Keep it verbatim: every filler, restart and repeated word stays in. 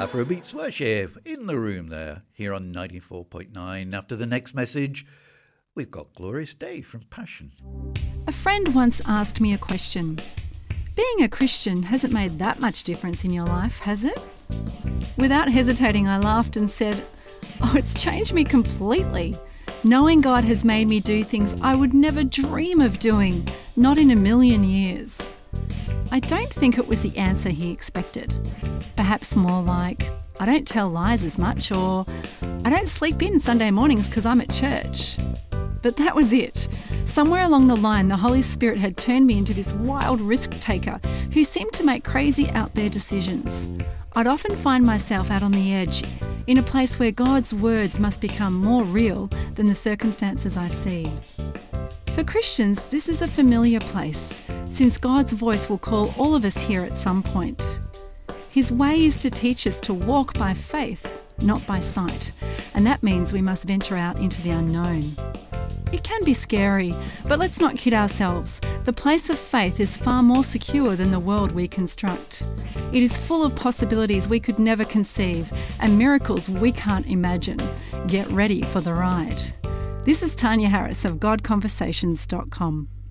Afrobeats Worship in the room there, here on ninety-four point nine. After the next message, we've got Glorious Day from Passion. A friend once asked me a question. Being a Christian hasn't made that much difference in your life, has it? Without hesitating, I laughed and said, oh, it's changed me completely. Knowing God has made me do things I would never dream of doing, not in a million years. I don't think it was the answer he expected. Perhaps more like, I don't tell lies as much, or I don't sleep in Sunday mornings because I'm at church. But that was it. Somewhere along the line, the Holy Spirit had turned me into this wild risk taker who seemed to make crazy out there decisions. I'd often find myself out on the edge, in a place where God's words must become more real than the circumstances I see. For Christians, this is a familiar place, since God's voice will call all of us here at some point. His way is to teach us to walk by faith, not by sight, and that means we must venture out into the unknown. It can be scary, but let's not kid ourselves. The place of faith is far more secure than the world we construct. It is full of possibilities we could never conceive and miracles we can't imagine. Get ready for the ride. This is Tanya Harris of God Conversations dot com.